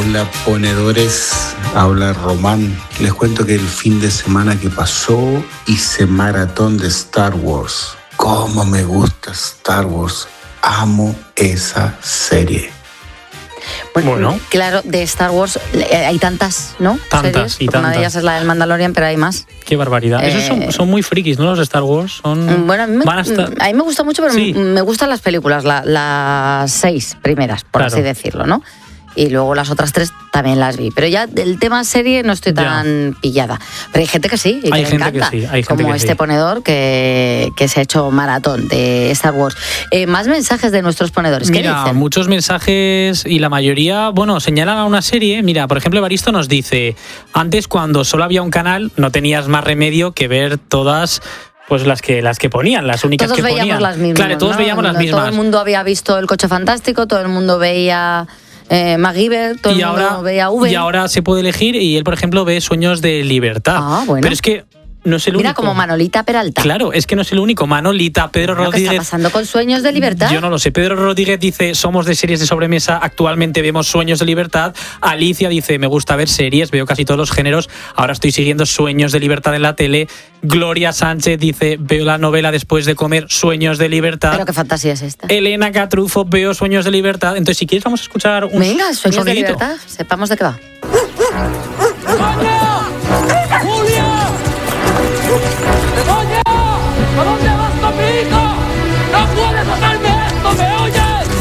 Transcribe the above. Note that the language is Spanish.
Hola, ponedores. Habla Román. Les cuento que el fin de semana que pasó hice maratón de Star Wars. ¡Cómo me gusta Star Wars! Amo esa serie. Bueno, claro, de Star Wars hay tantas, ¿no? Tantas series, y tantas. Una de ellas es la del Mandalorian, pero hay más. Qué barbaridad. Esos son muy frikis, ¿no? Los de Star Wars. Bueno, a mí me gusta mucho, pero sí. me gustan las películas, las 6 primeras, por así decirlo, ¿no? Y luego las otras 3 también las vi. Pero ya del tema serie no estoy tan pillada. Pero hay gente que sí, y que le encanta. Como este ponedor que se ha hecho maratón de Star Wars. Más mensajes de nuestros ponedores. ¿Qué Mira, dicen? muchos mensajes y la mayoría, señalan a una serie. Mira, por ejemplo, Evaristo nos dice, antes cuando solo había un canal no tenías más remedio que ver todas... Pues las que ponían, las únicas todos que ponían. Veíamos las mismas, claro, todos veíamos las mismas. Todo el mundo había visto El Coche Fantástico, todo el mundo veía MacGyver, todo el mundo veía V. Y ahora se puede elegir y él, por ejemplo, ve Sueños de Libertad. Ah, bueno. Pero es que no es el único. Mira, como Manolita Peralta. Claro, es que no es el único. Manolita, Pedro Rodríguez. ¿Qué está pasando con Sueños de Libertad? Yo no lo sé. Pedro Rodríguez dice, somos de series de sobremesa, actualmente vemos Sueños de Libertad. Alicia dice, me gusta ver series, veo casi todos los géneros, ahora estoy siguiendo Sueños de Libertad en la tele. Gloria Sánchez dice, veo la novela después de comer, Sueños de Libertad. Pero qué fantasía es esta. Elena Catrufo, veo Sueños de Libertad. Entonces, si quieres, vamos a escuchar un Venga, Sueños de Libertad, sepamos de qué va. ¿A dónde vas, Topito? ¡No puedes hacer